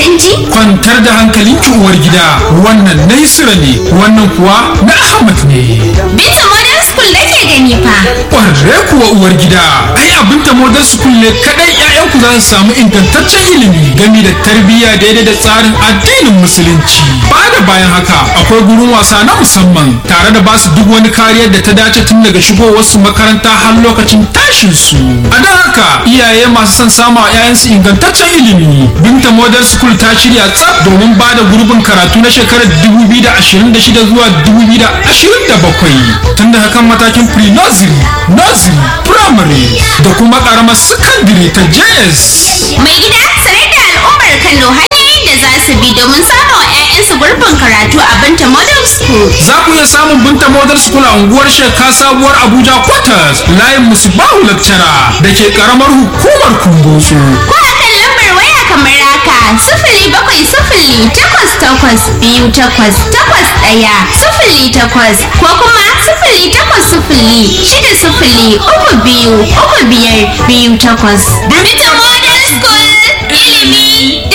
dan ji? Kwantar da hankalin ki uwar gida, wannan na Yusra ne, wannan kuwa na Ahmad ne. Binta Modern School nake gani fa. Ƙwarre kuwa uwar gida, ai abin ta Modern School ne kadai 'ya'yanku za su samu ingantaccen ilimi game da tarbiyya daidai da tsarin addinin musulunci. Ba da bayan haka akwai gurin wasa na musamman tare da basu duk wani kariyar da ta dace tun daga shigowar su makaranta har lokacin tashin su. A don haka iyaye masu son samu a 'ya'yansu ingantaccen ilimi, Binta Modern School ta shirya tsaf domin ba da gurbin karatu na shekarar 2026 zuwa 2027 tun da hakan matakin pre-nursery, nursery, primary da kuma karamar secondary ta JS. Mai gida sanar da al'ummar Kano hanyoyin da za su bi domin samun 'ya'yansu gurbin karatu a Binta Modern School. Za ku iya samun Binta Modern School a unguwar Sheka Sabuwar Abuja Quarters layin Musbahu Lecturer da ke karamar hukumar Kumbotso. Ko a kan lambar waya kamar haka 0706 ko kuma 0800 6035228. Binta Modern School ilimi